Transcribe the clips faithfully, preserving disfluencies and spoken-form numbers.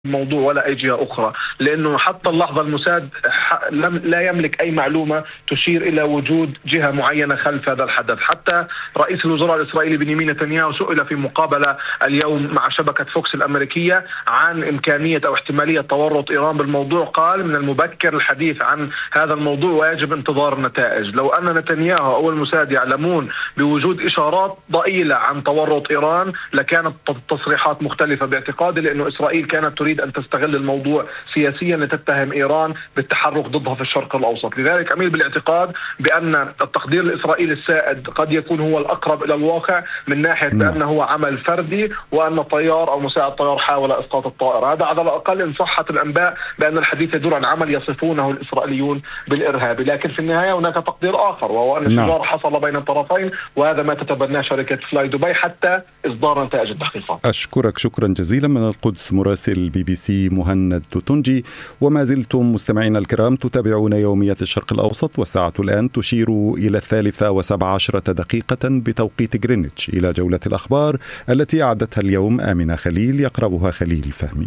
الموضوع ولا أي جهة أخرى، لأنه حتى اللحظة الموساد لم لا يملك أي معلومة تشير إلى وجود جهة معينة خلف هذا الحدث. حتى رئيس الوزراء الإسرائيلي بنيامين نتنياهو سئل في مقابلة اليوم مع شبكة فوكس الأمريكية عن إمكانية أو احتمالية تورط إيران بالموضوع، قال من المبكر الحديث عن هذا الموضوع ويجب انتظار النتائج. لو أن نتنياهو أو الموساد يعلمون بوجود إشارات ضئيلة عن تورط إيران لكانت التصريحات مختلفة باعتقادي، لأنه إسرائيل كانت تريد أن تستغل الموضوع سياسيا لتتهم إيران بالتحرك ضدها في الشرق الأوسط. لذلك أميل بالاعتقاد بأن التقدير الإسرائيلي السائد قد يكون هو الأقرب إلى الواقع من ناحية بأنه هو عمل فردي وأن طيار أو مساعد طيار حاول إسقاط الطائرة. هذا على الأقل إن صحت الأنباء بأن الحديث يدور عن عمل يصفونه الإسرائيليون بالإرهابي. لكن في النهاية هناك تقدير آخر، وهو أن الشجار حصل بين الطرفين، وهذا ما تتبناه شركة فلاي دبي حتى إصدار نتائج التحقيقات. أشكرك شكرا جزيلا من القدس مراسل بي بي سي مهند توتونجي. وما زلتم مستمعينا الكرام تتابعون يوميات الشرق الأوسط، والساعة الآن تشير إلى الثالثة وسبع عشرة دقيقة بتوقيت غرينتش. إلى جولة الأخبار التي أعدتها اليوم آمنة خليل، يقربها خليل فهمي.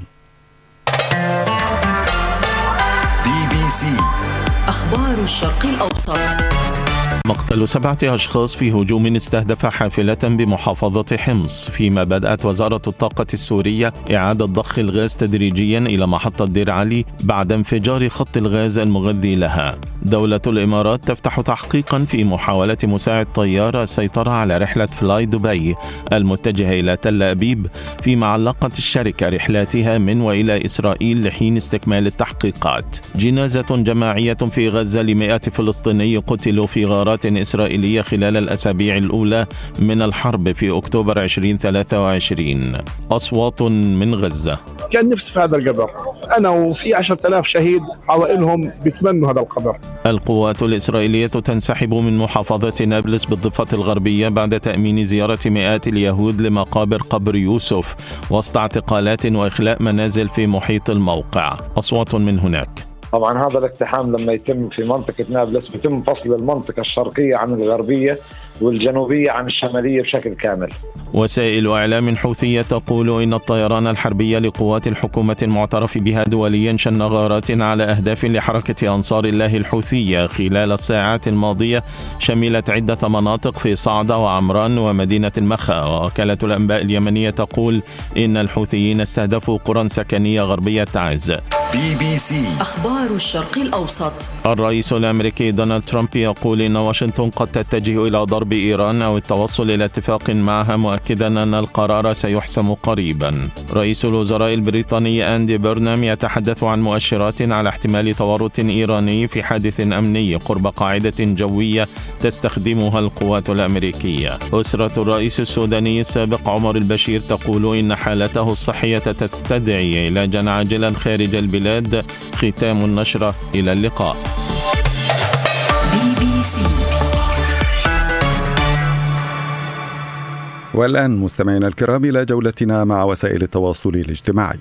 بي بي سي أخبار الشرق الأوسط. مقتل سبعة أشخاص في هجوم استهدف حافلة بمحافظة حمص، فيما بدأت وزارة الطاقة السورية إعادة ضخ الغاز تدريجيا إلى محطة دير علي بعد انفجار خط الغاز المغذي لها. دولة الإمارات تفتح تحقيقا في محاولة مساعد طيار السيطرة على رحلة فلاي دبي المتجهة إلى تل أبيب، فيما علقت الشركة رحلاتها من وإلى إسرائيل لحين استكمال التحقيقات. جنازة جماعية في غزة لمئة فلسطيني قتلوا في غارات إسرائيلية خلال الأسابيع الأولى من الحرب في أكتوبر ألفين وثلاثة وعشرين. أصوات من غزة. كان نفسي في هذا القبر، أنا وفي عشرة آلاف شهيد عوائلهم بيتمنوا هذا القبر. القوات الإسرائيلية تنسحب من محافظة نابلس بالضفة الغربية بعد تأمين زيارة مئات اليهود لمقابر قبر يوسف وسط اعتقالات وإخلاء منازل في محيط الموقع. أصوات من هناك. طبعا هذا الاقتحام لما يتم في منطقة نابلس يتم فصل المنطقة الشرقية عن الغربية والجنوبية عن الشمالية بشكل كامل. وسائل إعلام حوثية تقول إن الطيران الحربي لقوات الحكومة المعترف بها دوليا شن غارات على أهداف لحركة أنصار الله الحوثية خلال الساعات الماضية، شملت عدة مناطق في صعدة وعمران ومدينة المخا. ووكالة الأنباء اليمنية تقول إن الحوثيين استهدفوا قرى سكنية غربية تعز. بي بي سي أخبار الشرق الأوسط. الرئيس الأمريكي دونالد ترامب يقول إن واشنطن قد تتجه إلى ضرب إيران أو التوصل إلى اتفاق معها، مؤكدا أن القرار سيحسم قريبا. رئيس الوزراء البريطاني أندي بيرنام يتحدث عن مؤشرات على احتمال تورط إيراني في حادث أمني قرب قاعدة جوية تستخدمها القوات الأمريكية. أسرة الرئيس السوداني السابق عمر البشير تقول إن حالته الصحية تستدعي علاجا عاجلا خارج البلاد. ختام النشرة، إلى اللقاء. بي بي سي. والآن مستمعينا الكرام إلى جولتنا مع وسائل التواصل الاجتماعي.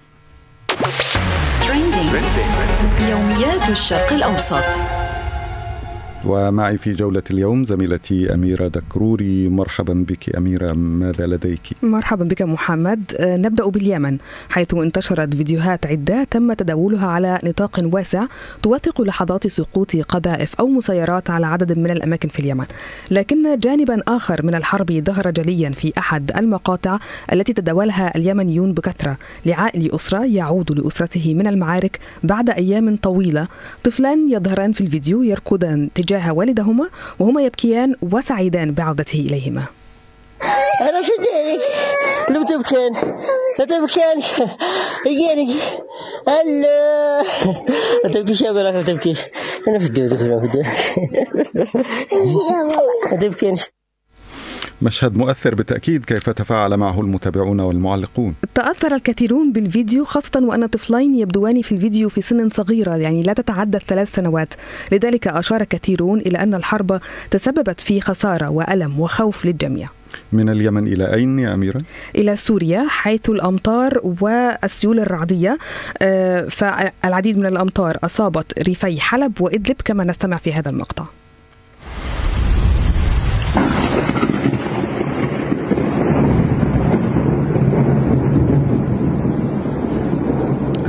يوميات الشرق الأوسط. ومعي في جولة اليوم زميلتي أميرة دكروري. مرحبا بك أميرة، ماذا لديك؟ مرحبا بك محمد. نبدأ باليمن، حيث انتشرت فيديوهات عدة تم تداولها على نطاق واسع توثق لحظات سقوط قذائف أو مسيرات على عدد من الأماكن في اليمن. لكن جانبا آخر من الحرب ظهر جليا في أحد المقاطع التي تداولها اليمنيون بكثرة لعائل أسرة يعود لأسرته من المعارك بعد أيام طويلة. طفلان يظهران في الفيديو يركضان تجاه والدهما وهما يبكيان وسعيدان بعودته إليهما. أنا في ديري لو تبكين لا تبكين يجيني هلا لا تبكيش يا بلا، لا تبكيش، أنا في الديري أنا في الديري لا تبكينش. مشهد مؤثر بالتأكيد. كيف تفاعل معه المتابعون والمعلقون؟ تأثر الكثيرون بالفيديو، خاصة وأن طفلين يبدوان في الفيديو في سن صغيرة، يعني لا تتعدى الثلاث سنوات. لذلك أشار كثيرون إلى أن الحرب تسببت في خسارة وألم وخوف للجميع. من اليمن إلى أين يا أميرة؟ إلى سوريا، حيث الأمطار والسيول الرعدية، فالعديد من الأمطار أصابت ريفي حلب وإدلب كما نستمع في هذا المقطع.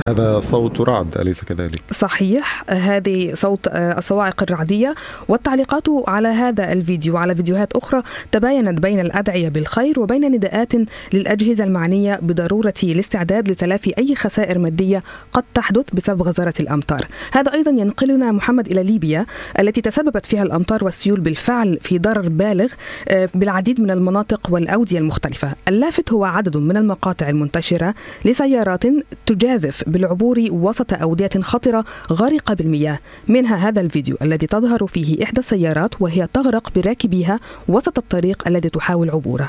هذا صوت رعد أليس كذلك؟ صحيح، هذه صوت الصواعق الرعدية. والتعليقات على هذا الفيديو وعلى فيديوهات أخرى تباينت بين الأدعية بالخير وبين نداءات للأجهزة المعنية بضرورة الاستعداد لتلافي أي خسائر مادية قد تحدث بسبب غزارة الأمطار. هذا أيضا ينقلنا محمد إلى ليبيا التي تسببت فيها الأمطار والسيول بالفعل في ضرر بالغ بالعديد من المناطق والأودية المختلفة. اللافت هو عدد من المقاطع المنتشرة لسيارات تجازف بالعبور وسط أودية خطرة غارقة بالمياه، منها هذا الفيديو الذي تظهر فيه إحدى السيارات وهي تغرق براكبيها وسط الطريق الذي تحاول عبوره.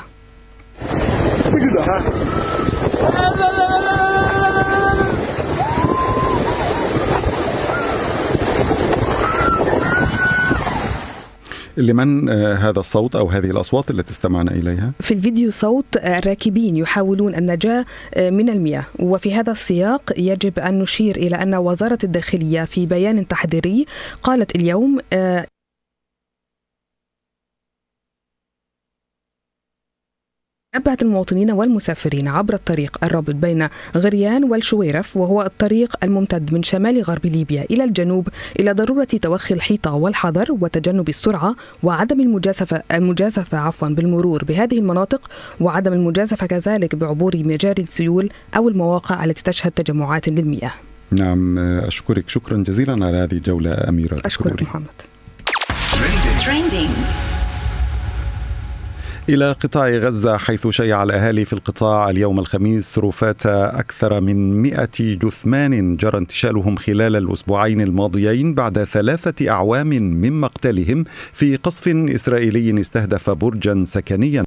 لمن هذا الصوت أو هذه الأصوات التي استمعنا إليها؟ في الفيديو صوت الراكبين يحاولون النجاة من المياه. وفي هذا السياق يجب أن نشير إلى أن وزارة الداخلية في بيان تحذيري قالت اليوم نبهت المواطنين والمسافرين عبر الطريق الرابط بين غريان والشويرف، وهو الطريق الممتد من شمال غرب ليبيا إلى الجنوب، إلى ضرورة توخي الحيطة والحذر وتجنب السرعة وعدم المجازفة المجازفة عفوا بالمرور بهذه المناطق، وعدم المجازفة كذلك بعبور مجاري السيول أو المواقع التي تشهد تجمعات للمياه. نعم، أشكرك شكرا جزيلا على هذه الجولة أميرة. أشكرك محمد. إلى قطاع غزة، حيث شيع الأهالي في القطاع اليوم الخميس رفات أكثر من مئة جثمان جرى انتشالهم خلال الأسبوعين الماضيين بعد ثلاثة أعوام من مقتلهم في قصف إسرائيلي استهدف برجا سكنيا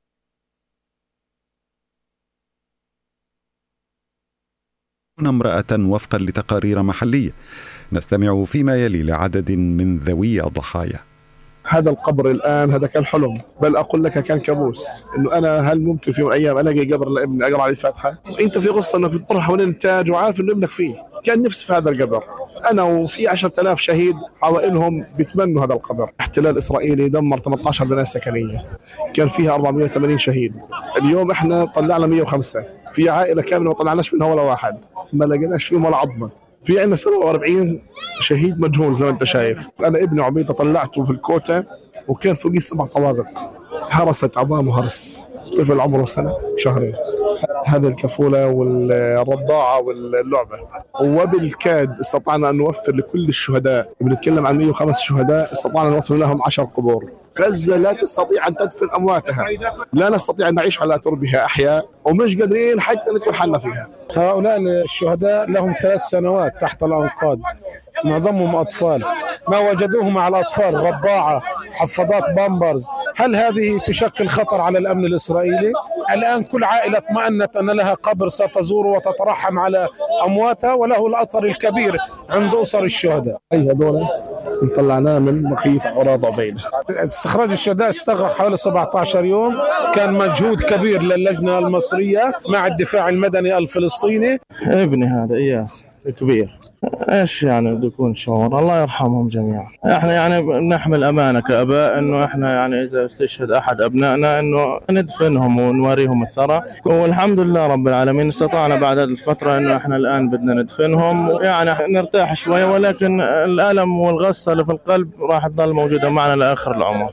امرأة وفقا لتقارير محلية. نستمع فيما يلي لعدد من ذوي الضحايا. هذا القبر الآن هذا كان حلم، بل أقول لك كان كابوس. إنه أنا هل ممكن في يوم من الأيام ألاقي قبر لابني أقرأ عليه الفاتحة؟ وأنت في قصة إنك بتمر حوالين التاج وعارف إنه ابنك فيه. كان نفسي في هذا القبر. أنا وفي عشرة آلاف شهيد عوائلهم بيتمنوا هذا القبر. احتلال إسرائيلي دمر ثمانية عشر بناية سكنية، كان فيها أربعمئة وثمانين شهيد. اليوم إحنا طلعنا مئة وخمسة، في عائلة كاملة ما طلعناش منها ولا واحد، ما لقيناش فيهم ولا عظمة. في عندنا سبعة وأربعين شهيد مجهول زي ما أنت شايف. أنا ابني عبيدة طلعته في الكوتا وكان فوقيه سبع طوابق، هرست عظامه هرس، طفل عمره سنة شهرين. هذه الكفولة والرضاعة واللعبة. وبالكاد استطعنا أن نوفر لكل الشهداء، بنتكلم عن مئة وخمسة شهداء، استطعنا أن نوفر لهم عشر قبور. غزة لا تستطيع أن تدفن أمواتها، لا نستطيع أن نعيش على تربها أحياء، ومش قادرين حتى ندفن حالنا فيها. هؤلاء الشهداء لهم ثلاث سنوات تحت الأنقاض، معظمهم أطفال، ما وجدوه مع الأطفال رضاعة، حفاضات بامبرز. هل هذه تشكل خطر على الأمن الإسرائيلي؟ الآن كل عائلة اطمأنت أن لها قبر ستزور وتترحم على أمواتها، وله الأثر الكبير عند أسر الشهداء. أي هذول طلعناه من بقية عراض عبيدة. استخراج الشهداء استغرق حوالي سبعة عشر يوم، كان مجهود كبير للجنة المصرية مع الدفاع المدني الفلسطيني. ابني هذا إياس كبير، ايش يعني بده يكون شعور؟ الله يرحمهم جميعا. احنا يعني نحمل امانه كاباء انه احنا يعني اذا استشهد احد ابنائنا انه ندفنهم ونوريهم الثرى، والحمد لله رب العالمين استطعنا بعد الفتره انه احنا الان بدنا ندفنهم، يعني نرتاح شويه، ولكن الالم والغصه اللي في القلب راح تضل موجوده معنا لاخر العمر.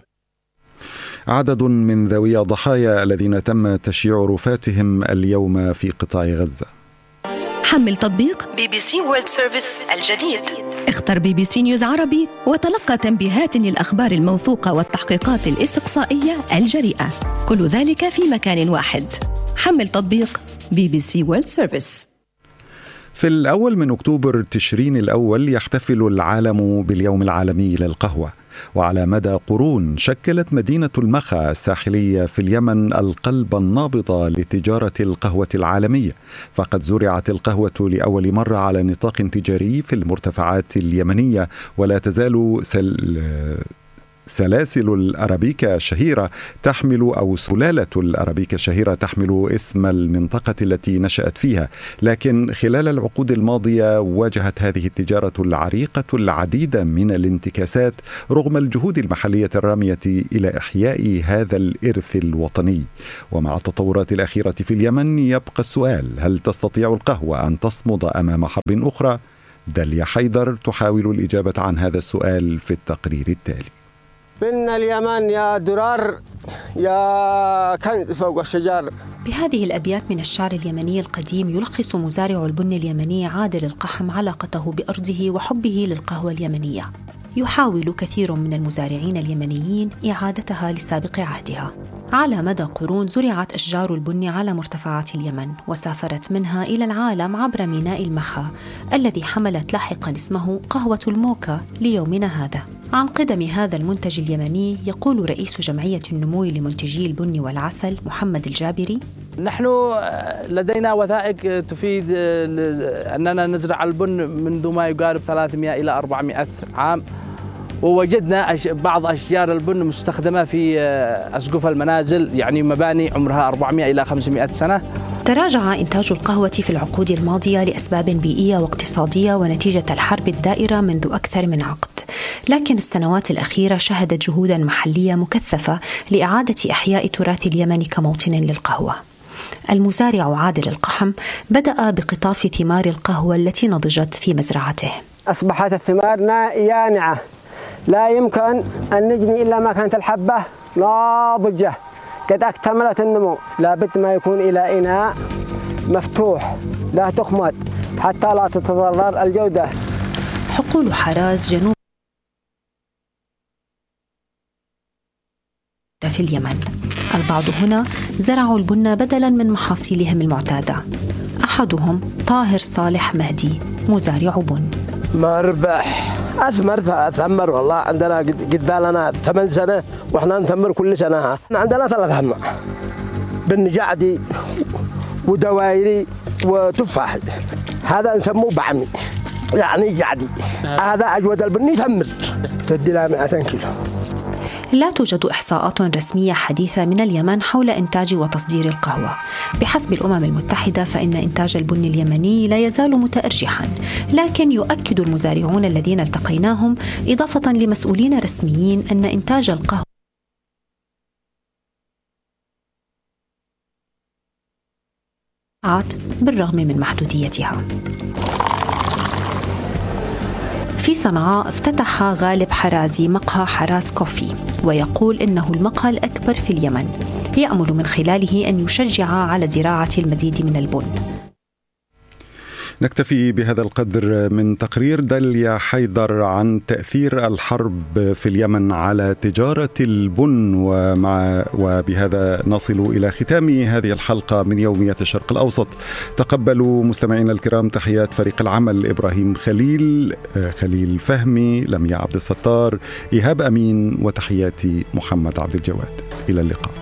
عدد من ذوي الضحايا الذين تم تشييع رفاتهم اليوم في قطاع غزة. حمل تطبيق بي بي سي وورلد سيرفيس الجديد، اختر بي بي سي نيوز عربي وتلقى تنبيهات للأخبار الموثوقة والتحقيقات الاستقصائية الجريئة، كل ذلك في مكان واحد. حمل تطبيق بي بي سي وورلد سيرفيس. في الأول من أكتوبر تشرين الأول يحتفل العالم باليوم العالمي للقهوة، وعلى مدى قرون شكلت مدينة المخا الساحلية في اليمن القلب النابض لتجارة القهوة العالمية، فقد زرعت القهوة لأول مرة على نطاق تجاري في المرتفعات اليمنية، ولا تزال سل سلاسل الأرابيكا الشهيرة تحمل أو سلالة الأرابيكا الشهيرة تحمل اسم المنطقة التي نشأت فيها، لكن خلال العقود الماضية واجهت هذه التجارة العريقة العديد من الانتكاسات رغم الجهود المحلية الرامية إلى إحياء هذا الإرث الوطني. ومع التطورات الأخيرة في اليمن يبقى السؤال: هل تستطيع القهوة أن تصمد أمام حرب أخرى؟ داليا حيدر تحاول الإجابة عن هذا السؤال في التقرير التالي. بن اليمن يا درر يا كنز فوق الشجر. بهذه الأبيات من الشعر اليمني القديم يلخص مزارع البن اليمني عادل القحم علاقته بأرضه وحبه للقهوة اليمنية. يحاول كثير من المزارعين اليمنيين إعادتها لسابق عهدها. على مدى قرون زرعت أشجار البن على مرتفعات اليمن وسافرت منها إلى العالم عبر ميناء المخا الذي حملت لاحقا اسمه قهوة الموكا ليومنا هذا. عن قدم هذا المنتج اليمني يقول رئيس جمعية النمو لمنتجي البن والعسل محمد الجابري: نحن لدينا وثائق تفيد أننا نزرع البن منذ ما يقارب ثلاثمائة إلى أربعمائة عام، ووجدنا بعض أشجار البن مستخدمة في أسقف المنازل، يعني مباني عمرها أربعمائة إلى خمسمائة سنة. تراجع إنتاج القهوة في العقود الماضية لأسباب بيئية واقتصادية ونتيجة الحرب الدائرة منذ أكثر من عقد، لكن السنوات الأخيرة شهدت جهودا محلية مكثفة لإعادة إحياء تراث اليمن كموطن للقهوة. المزارع عادل القحم بدأ بقطاف ثمار القهوة التي نضجت في مزرعته. أصبحت الثمار يانعة، لا يمكن أن نجني إلا ما كانت الحبة ناضجة قد اكتملت النمو. لابد ما يكون إلى إناء مفتوح لا تخمد حتى لا تتضرر الجودة. حقول حراز جنوب في اليمن. البعض هنا زرعوا البن بدلا من محاصيلهم المعتادة. أحدهم طاهر صالح مهدي مزارع بن. ما ربح أثمر أثمر والله. عندنا قد لنا ثمان سنة وإحنا نثمر كل سنة. عندنا ثلاث همة: بن جعدي ودوايري وتفاح. هذا نسموه بعمي يعني جعدي. هذا أجود البن يثمر تدي له مئتين كيلو. لا توجد إحصاءات رسمية حديثة من اليمن حول إنتاج وتصدير القهوة. بحسب الأمم المتحدة فإن إنتاج البن اليمني لا يزال متأرجحاً، لكن يؤكد المزارعون الذين التقيناهم إضافة لمسؤولين رسميين أن إنتاج القهوة بالرغم من محدوديتها. في صنعاء افتتح غالب حرازي مقهى حراز كوفي، ويقول إنه المقهى الأكبر في اليمن، يأمل من خلاله أن يشجع على زراعة المزيد من البن. نكتفي بهذا القدر من تقرير داليا حيدر عن تأثير الحرب في اليمن على تجارة البن. ومع وبهذا نصل إلى ختام هذه الحلقة من يوميات الشرق الأوسط. تقبلوا مستمعينا الكرام تحيات فريق العمل: إبراهيم خليل، خليل فهمي، لميا عبد الستار، إيهاب أمين، وتحياتي محمد عبد الجواد. إلى اللقاء.